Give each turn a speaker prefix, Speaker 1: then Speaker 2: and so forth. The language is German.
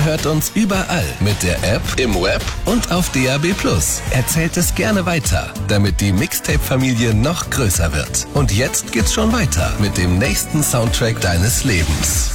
Speaker 1: Ihr hört uns überall mit der App, im Web und auf DAB+. Erzählt es gerne weiter, damit die Mixtape-Familie noch größer wird. Und jetzt geht's schon weiter mit dem nächsten Soundtrack deines Lebens.